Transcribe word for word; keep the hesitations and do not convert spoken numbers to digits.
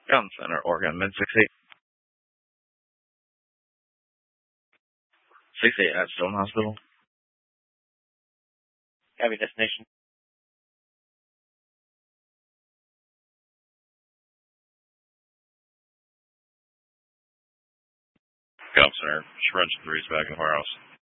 Gun Center, Oregon, mid six eight. six eight at Stone Hospital. Have your destination. Gun Center, Shreds three is back in the warehouse.